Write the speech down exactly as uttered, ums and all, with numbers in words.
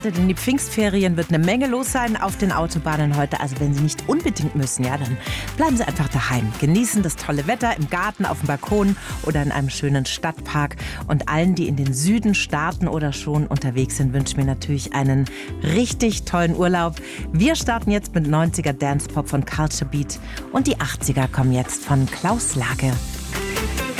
In die Pfingstferien wird eine Menge los sein auf den Autobahnen heute. Also wenn Sie nicht unbedingt müssen, ja, dann bleiben Sie einfach daheim. Genießen das tolle Wetter im Garten, auf dem Balkon oder in einem schönen Stadtpark. Und allen, die in den Süden starten oder schon unterwegs sind, wünschen wir natürlich einen richtig tollen Urlaub. Wir starten jetzt mit neunziger Dance Pop von Culture Beat und die achtziger kommen jetzt von Klaus Lage.